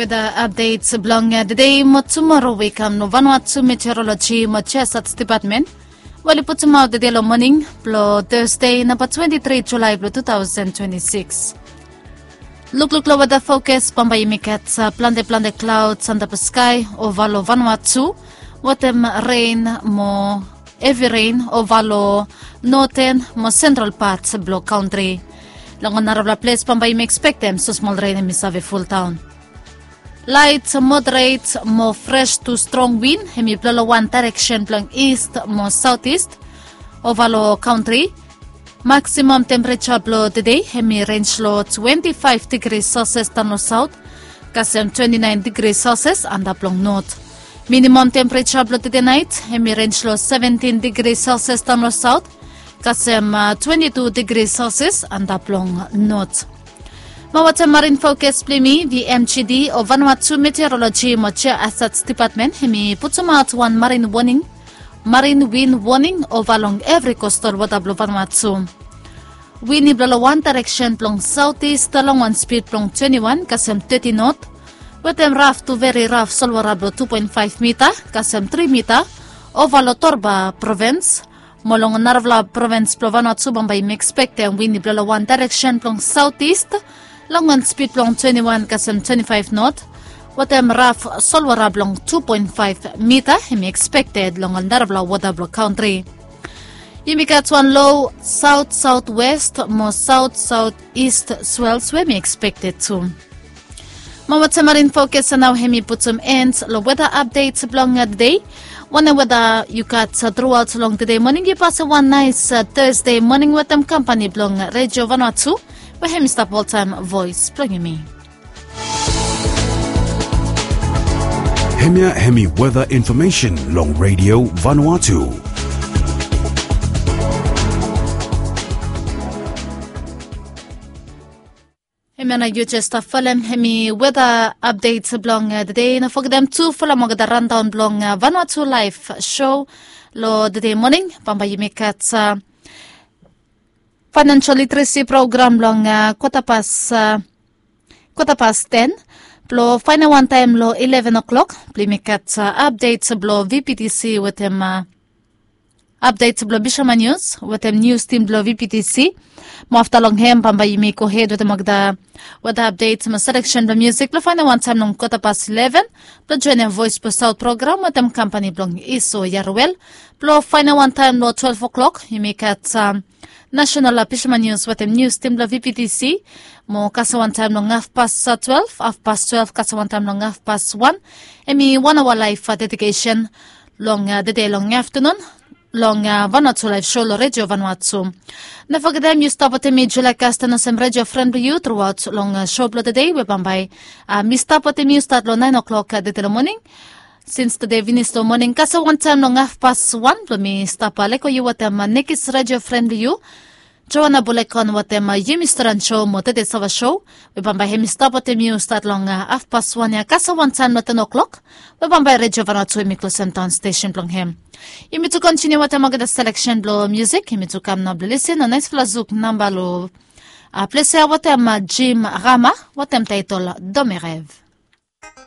Weather updates belong today mo tomorrow we come no Vanuatu Meteorology mo Stats Department. Wali po tomorrow the day morning blo Thursday na 23 July 2026. Look lo weather focus pambayimikat sa plante clouds under the sky ovalo Vanuatu. Watem rain mo heavy rain ovalo northern mo central parts blo country. Langon narabla place pambayim expect them so small rain in Misave full town. Light, moderate, more fresh to strong wind. Hemi blow one direction, blowing east, more southeast. Ovalo country. Maximum temperature blow today. Hemi range low 25 degrees Celsius down south. Kasem 29 degrees Celsius and up long north. Minimum temperature blow today night. Hemi range low 17 degrees Celsius down south. Kasem 22 degrees Celsius and up long north. Mawata Marine Focus Plimi, VMGD of Vanuatu Meteorology Mocha Assets Department, Hemi puts out one marine wind warning of along every coastal water below Vanuatu. Windy blow one direction along southeast along one speed along 21, Kasem 30 knot. With them rough to very rough solwarable 2.5 meter, Kasem 3 meter, ovalo Torba province. Molong Narvla province below Vanuatu Bombay expect them windy blow one direction along southeast. Long on speed long 21 kasem 25 knot. Watem rough solwarab long 2.5 meter. Hemi expected long on Darabla Waterblock country. Yimikat one low south-southwest more south-southeast swells Hemi expected to. Mawat Marine Focus and now Hemi put some ends. Lo weather updates along the day. One weather you got throughout along the day morning. You pass one nice Thursday morning with them company belong Radio Vanuatu. Hemi stop all time voice plugging me. Hemi weather information long radio Vanuatu. Hemi na you just follow Hemi weather updates belong the day. Na for them too follow mo the rundown belong Vanuatu live show lo the day morning. Pambayimikat financial literacy program long quarter past 10. Plo final one time lo 11 o'clock. Plimikat updates blo VPTC with them updates blo Bishama News with them news team blo VPTC. Mo after long hem pambayimi ko head with them magda with the updates ma selection the music plo final one time long quarter past 11. Plo join them voice po South program with them company blong Iso Yarwell. Plo final one time lo 12 o'clock. Yimikat National Pishama News with the news team la VPTC. Mo kasawan time long half past 12 kasawan time long half past 1. Emi 1 hour live dedication long the day long afternoon. Long Vanuatu live show lo Radio Vanuatu. Na forget you stop at me July cast no sem radio friendly you throughout long show blow the day we bambay. Mi stop at me start lo 9 o'clock the morning. Since today Vinisto morning kasa one time long half past 1 mi stop aleko you watem Nikis radio friendly you. Joanna Bulekon watem Yimisteran show mo today sava show. We bambay hemi stop at me start long half past 1 ya kasa one time 10 o'clock. We bambay Radio Vanuatu mi Town station long hem. Imi to continue watem maganda selection blow music. Imi to come na listen na nice flazuk number lo. Place watem Jim Rama watem title Do mes rêves.